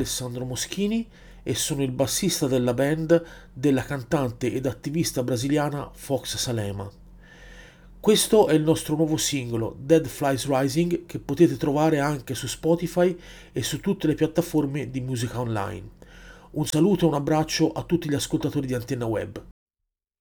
Alessandro Moschini e sono il bassista della band della cantante ed attivista brasiliana Fox Salema. Questo è il nostro nuovo singolo, Dead Flies Rising, che potete trovare anche su Spotify e su tutte le piattaforme di musica online. Un saluto e un abbraccio a tutti gli ascoltatori di Antenna Web.